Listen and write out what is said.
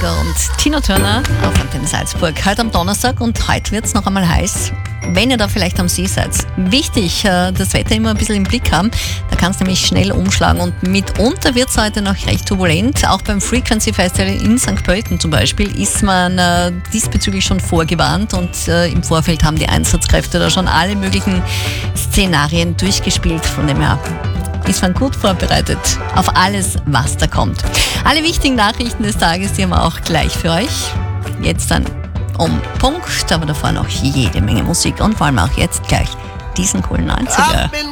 Schlager und Tina Turner auf Antenne Salzburg. Heute am Donnerstag und heute wird es noch einmal heiß. Wenn ihr da vielleicht am See seid, wichtig, das Wetter immer ein bisschen im Blick haben. Da kann es nämlich schnell umschlagen und mitunter wird es heute noch recht turbulent. Auch beim Frequency Festival in St. Pölten zum Beispiel ist man diesbezüglich schon vorgewarnt und im Vorfeld haben die Einsatzkräfte da schon alle möglichen Szenarien durchgespielt. Von dem her ist man gut vorbereitet auf alles, was da kommt. Alle wichtigen Nachrichten des Tages, die haben wir auch gleich für euch. Jetzt dann um Punkt, aber davor noch jede Menge Musik und vor allem auch jetzt gleich diesen coolen 90er.